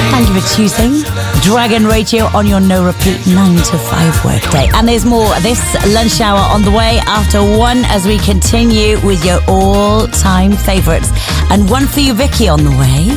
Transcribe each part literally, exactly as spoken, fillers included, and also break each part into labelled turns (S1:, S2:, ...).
S1: Thank you for choosing Dragon Radio on your no-repeat nine to five workday. And there's more this lunch hour on the way after one as we continue with your all-time favourites. And one for you, Vicky, on the way.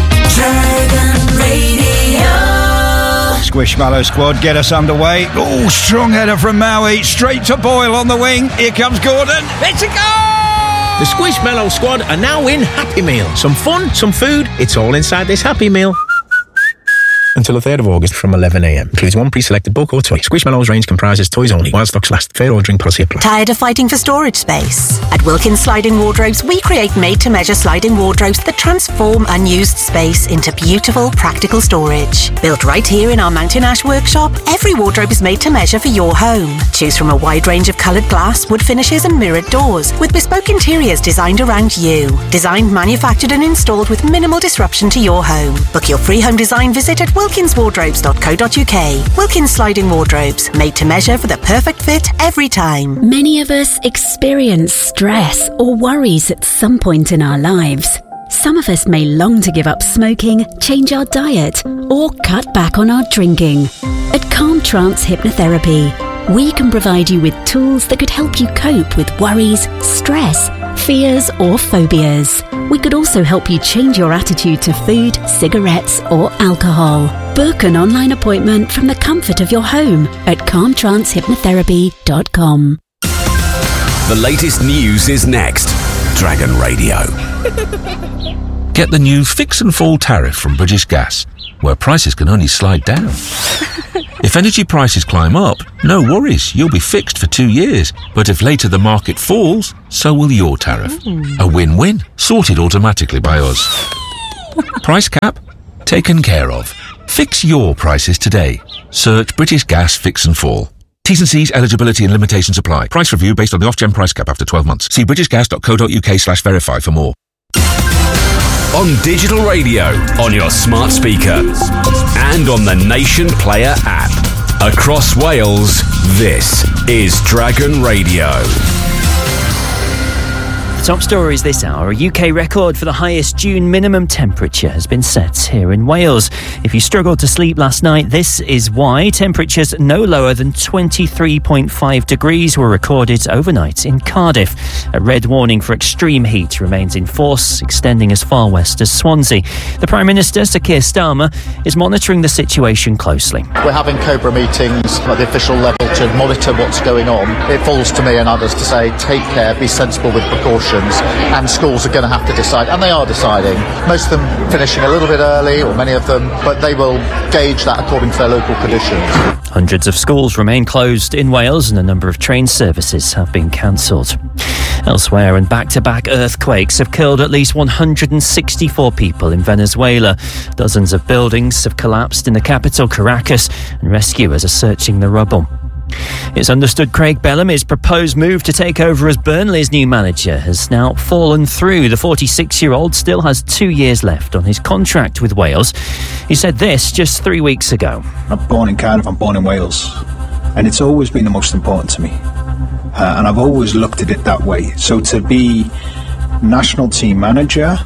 S2: Dragon Radio.
S3: Squishmallow squad, get us underway. Oh, strong header from Maui. Straight to Boyle on the wing. Here comes Gordon. It's a goal!
S4: The Squishmallow squad are now in Happy Meal. Some fun, some food. It's all inside this Happy Meal. Until the third of August from eleven a m. Includes one pre-selected book or toy. Squishmallow's range comprises toys only, while stocks last. Fair ordering policy applies.
S5: Tired of fighting for storage space? At Wilkins Sliding Wardrobes, we create made-to-measure sliding wardrobes that transform unused space into beautiful, practical storage. Built right here in our Mountain Ash workshop, every wardrobe is made to measure for your home. Choose from a wide range of coloured glass, wood finishes and mirrored doors, with bespoke interiors designed around you. Designed, manufactured and installed with minimal disruption to your home. Book your free home design visit at wilkins wardrobes dot co dot uk. Wilkins Sliding Wardrobes, made to measure for the perfect fit every time.
S6: Many of us experience stress or worries at some point in our lives. Some of us may long to give up smoking, change our diet, or cut back on our drinking. At Calm Trance Hypnotherapy, we can provide you with tools that could help you cope with worries, stress, fears, or phobias. We could also help you change your attitude to food, cigarettes, or alcohol. Book an online appointment from the comfort of your home at calm trance hypnotherapy dot com.
S7: The latest news is next. Dragon Radio.
S8: Get the new Fix and Fall tariff from British Gas, where prices can only slide down. If energy prices climb up, no worries, you'll be fixed for two years. But if later the market falls, so will your tariff. Mm. A win-win, sorted automatically by us. Price cap? Taken care of. Fix your prices today. Search British Gas Fix and Fall. T's and C's, eligibility and limitations apply. Price review based on the off-gen price cap after twelve months. See british gas dot co dot uk slash verify for more.
S7: On digital radio, on your smart speaker, and on the Nation Player app. Across Wales, this is Dragon Radio.
S9: Top stories this hour. A U K record for the highest June minimum temperature has been set here in Wales. If you struggled to sleep last night, this is why. Temperatures no lower than twenty-three point five degrees were recorded overnight in Cardiff. A red warning for extreme heat remains in force, extending as far west as Swansea. The Prime Minister, Sir Keir Starmer, is monitoring the situation closely.
S10: We're having COBRA meetings at the official level to monitor what's going on. It falls to me and others to say, take care, be sensible with precautions. And schools are going to have to decide, and they are deciding. Most of them finishing a little bit early, or many of them, but they will gauge that according to their local conditions.
S9: Hundreds of schools remain closed in Wales and a number of train services have been cancelled. Elsewhere, and back-to-back earthquakes have killed at least one hundred sixty-four people in Venezuela. Dozens of buildings have collapsed in the capital, Caracas, and rescuers are searching the rubble. It's understood Craig Bellamy's proposed move to take over as Burnley's new manager has now fallen through. The forty-six-year-old still has two years left on his contract with Wales. He said this just three weeks ago.
S11: I'm born in Cardiff, I'm born in Wales, and it's always been the most important to me. Uh, and I've always looked at it that way. So to be national team manager,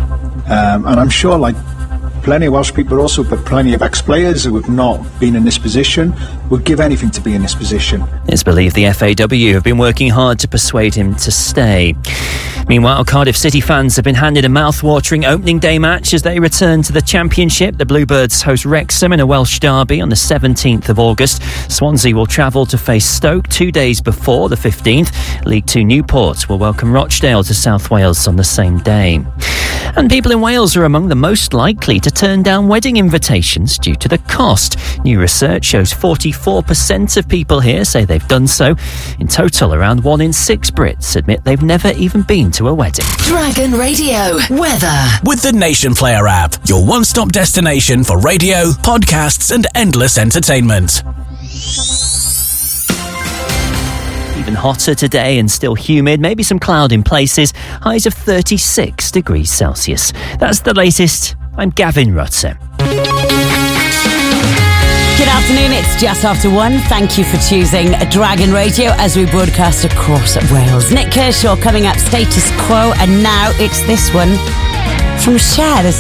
S11: um, and I'm sure like plenty of Welsh people also, but plenty of ex-players who have not been in this position would give anything to be in this position.
S9: It's believed the F A W have been working hard to persuade him to stay. Meanwhile, Cardiff City fans have been handed a mouth-watering opening day match as they return to the Championship. The Bluebirds host Wrexham in a Welsh derby on the seventeenth of August. Swansea will travel to face Stoke two days before the fifteenth. League Two Newport will welcome Rochdale to South Wales on the same day. And people in Wales are among the most likely to turn down wedding invitations due to the cost. New research shows forty-four percent of people here say they've done so. In total, around one in six Brits admit they've never even been to a wedding.
S2: Dragon Radio weather.
S12: With the Nation Player app, your one-stop destination for radio, podcasts and endless entertainment.
S9: Even hotter today and still humid, maybe some cloud in places, highs of thirty-six degrees Celsius. That's the latest. I'm Gavin Rutter.
S1: Good afternoon, it's just after one. Thank you for choosing Dragon Radio as we broadcast across Wales. Nick Kershaw coming up, Status Quo, and now it's this one from Cher.